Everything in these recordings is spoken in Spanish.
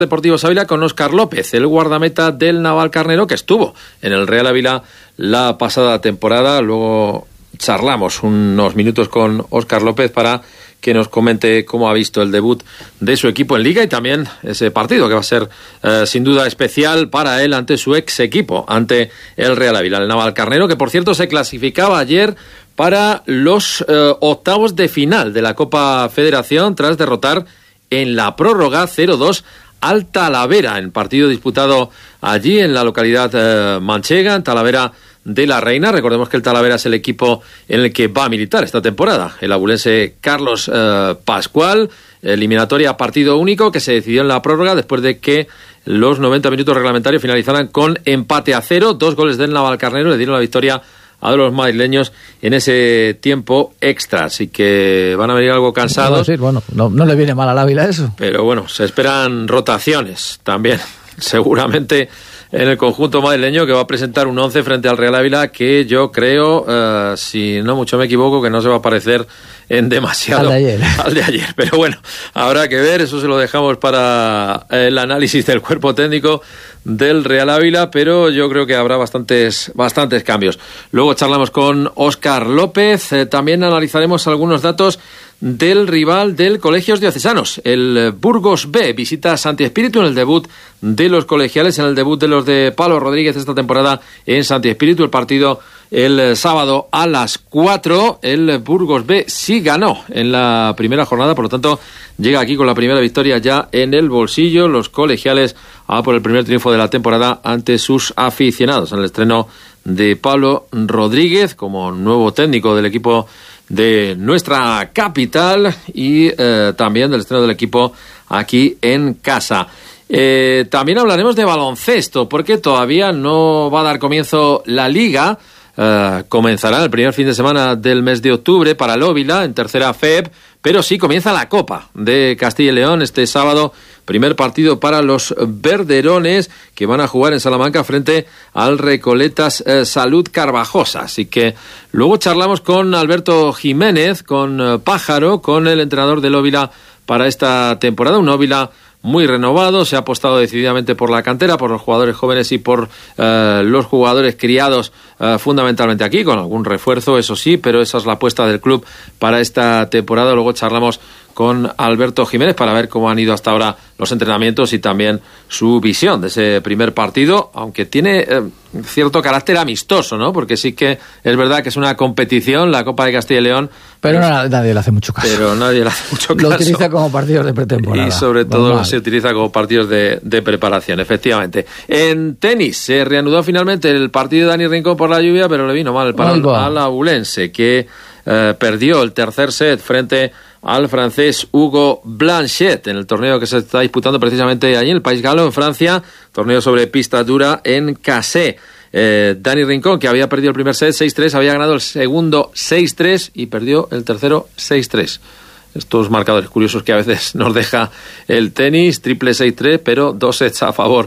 Deportivos Ávila con Óscar López, el guardameta del Navalcarnero que estuvo en el Real Ávila la pasada temporada. Luego charlamos unos minutos con Óscar López para que nos comente cómo ha visto el debut de su equipo en Liga y también ese partido que va a ser sin duda especial para él ante su ex equipo, ante el Real Ávila, el Navalcarnero, que por cierto se clasificaba ayer para los octavos de final de la Copa Federación tras derrotar en la prórroga 0-2 al Talavera, en partido disputado allí en la localidad manchega, en Talavera de la Reina. Recordemos que el Talavera es el equipo en el que va a militar esta temporada el abulense Carlos Pascual. Eliminatoria partido único que se decidió en la prórroga después de que los 90 minutos reglamentarios finalizaran con empate a 0. 2 goles del Navalcarnero le dieron la victoria a los madrileños en ese tiempo extra, así que van a venir algo cansados. Bueno, no le viene mal al Ávila eso. Pero bueno, se esperan rotaciones también, seguramente en el conjunto madrileño, que va a presentar un 11 frente al Real Ávila que yo creo, si no mucho me equivoco, que no se va a parecer en demasiado al de ayer. Pero bueno, habrá que ver, eso se lo dejamos para el análisis del cuerpo técnico del Real Ávila, pero yo creo que habrá bastantes cambios. Luego charlamos con Óscar López, también analizaremos algunos datos del rival del Colegios Diocesanos, el Burgos B, visita a Santi Espíritu en el debut de los colegiales, en el debut de los de Pablo Rodríguez esta temporada en Santi Espíritu. El partido el sábado a las 4, el Burgos B sí ganó en la primera jornada, por lo tanto llega aquí con la primera victoria ya en el bolsillo. Los colegiales a por el primer triunfo de la temporada ante sus aficionados en el estreno de Pablo Rodríguez como nuevo técnico del equipo de nuestra capital y también del estreno del equipo aquí en casa. También hablaremos de baloncesto porque todavía no va a dar comienzo la Liga. Comenzará el primer fin de semana del mes de octubre para el Ávila en tercera FEB, pero sí comienza la Copa de Castilla y León este sábado. Primer partido para los verderones que van a jugar en Salamanca frente al Recoletas Salud Carvajosa. Así que luego charlamos con Alberto Jiménez, con Pájaro, con el entrenador del Ávila para esta temporada. Un Ávila muy renovado, se ha apostado decididamente por la cantera, por los jugadores jóvenes y por los jugadores criados fundamentalmente aquí, con algún refuerzo, eso sí, pero esa es la apuesta del club para esta temporada. Luego charlamos con Alberto Jiménez para ver cómo han ido hasta ahora los entrenamientos y también su visión de ese primer partido, aunque tiene cierto carácter amistoso, ¿no? Porque sí que es verdad que es una competición, la Copa de Castilla y León. Pero nadie le hace mucho caso. Lo utiliza como partidos de pretemporada. Y sobre todo se utiliza como partidos de preparación, efectivamente. En tenis se reanudó finalmente el partido de Dani Rincón por la lluvia, pero le vino mal el parón al abulense, que perdió el tercer set frente al francés Hugo Blanchet en el torneo que se está disputando precisamente allí en el País Galo, en Francia, torneo sobre pista dura en Cassé. Dani Rincón, que había perdido el primer set 6-3, había ganado el segundo 6-3 y perdió el tercero 6-3. Estos marcadores curiosos que a veces nos deja el tenis, triple 6-3, pero 2 sets a favor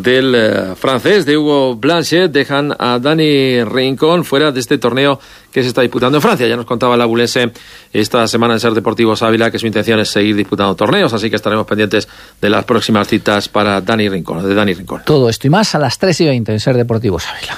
del francés, de Hugo Blanchet, dejan a Dani Rincón fuera de este torneo que se está disputando en Francia. Ya nos contaba el abulense esta semana en Ser Deportivos Ávila que su intención es seguir disputando torneos, así que estaremos pendientes de las próximas citas para Dani Rincón, de Dani Rincón. Todo esto y más a las 3:20 en Ser Deportivos Ávila.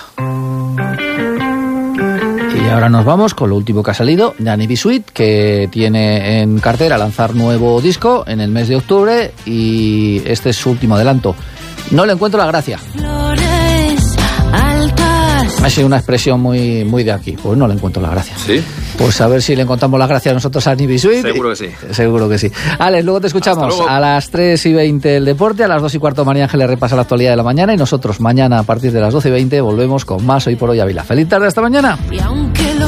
Y ahora nos vamos con lo último que ha salido, Dani Bisuit, que tiene en cartera lanzar nuevo disco en el mes de octubre y este es su último adelanto. No le encuentro la gracia. Flores altas. Ha sido una expresión muy de aquí. Pues no le encuentro la gracia. ¿Sí? Pues a ver si le encontramos la gracia a nosotros a Dani Bisuit. Seguro que sí. Seguro que sí. Alex, luego te escuchamos a las 3:20 el deporte, a las 2:15 María Ángeles repasa la actualidad de la mañana y nosotros mañana a partir de las 12:20 volvemos con más Hoy por Hoy Ávila. Feliz tarde, hasta mañana. Y aunque